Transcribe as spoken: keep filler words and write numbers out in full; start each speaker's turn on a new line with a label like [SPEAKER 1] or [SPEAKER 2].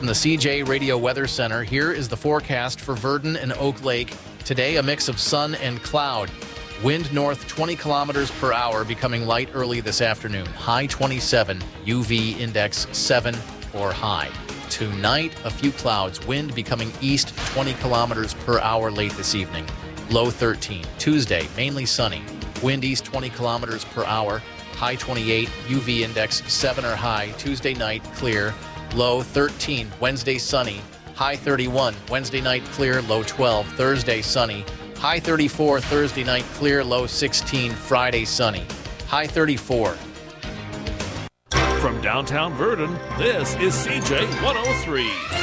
[SPEAKER 1] From the C J Radio Weather Center, here is the forecast for Virden and Oak Lake. Today, a mix of sun and cloud. Wind north twenty kilometers per hour, becoming light early this afternoon. High twenty-seven, U V index seven or high. Tonight, a few clouds. Wind becoming east twenty kilometers per hour late this evening. Low thirteen. Tuesday, mainly sunny. Wind east twenty kilometers per hour. High twenty-eight, U V index seven or high. Tuesday night, clear. Low thirteen. Wednesday, sunny. High thirty-one. Wednesday night, clear. Low twelve. Thursday, sunny. High thirty-four. Thursday night, clear. Low sixteen. Friday, sunny. High thirty-four.
[SPEAKER 2] From downtown Virden, this is C J one oh three.